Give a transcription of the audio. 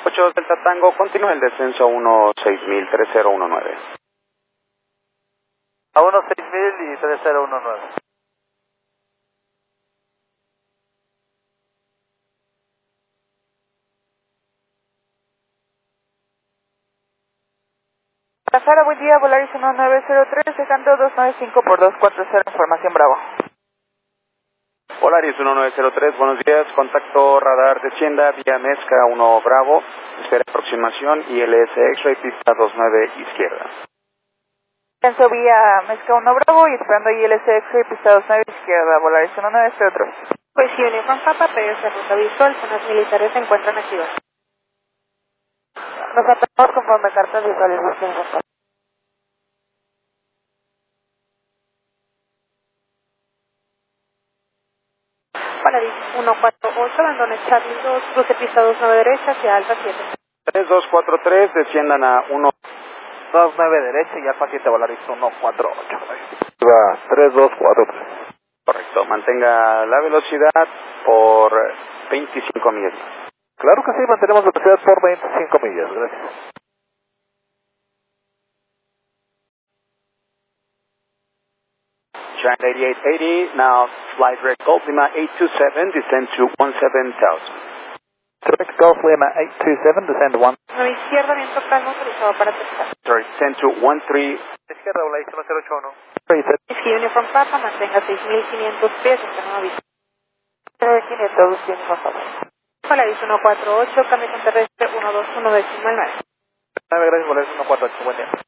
8 Delta Tango, continúa el descenso a 16000-3019. A 16000 y 3019. Sara, buen día, Volaris 1903, dejando 295 por 240, información Bravo. Volaris 1903, buenos días, contacto radar descienda vía Mezca 1 Bravo, espera aproximación ILS X-Ray pista 29 izquierda. Descenso vía Mezca 1 Bravo y esperando ILS X-Ray pista 29 izquierda, Volaris 1903. Pues sí, Uniform Papa, PDS ruta visual, zonas militares se encuentran activas. Nos atacamos conforme cartas visuales de tiempo. Volaris 148, abandone Charlie 2, cruce pista 29 derecha hacia Alfa 7. 3243, desciendan a 29 derecha y Alfa 7 Volaris 148. Va, 3243. Correcto, mantenga la velocidad por 25 millas. Claro que sí, mantenemos la velocidad por 25 millas, gracias. Giant 8880, now fly direct Golf Lima 827, descend to 17,000. Direct Golf Lima 827, descend 1. 9 izquierda, viento calmo, autorizado para aterrizar. Sorry, descend to 13. Izquierda Volaris 1081. Sí, Uniform Papa, mantenga 6500 pies, en canal aviso. 500, por favor. Volaris 148, cambio con terrestre 121 decimal 9. Gracias Volaris 148, buen día.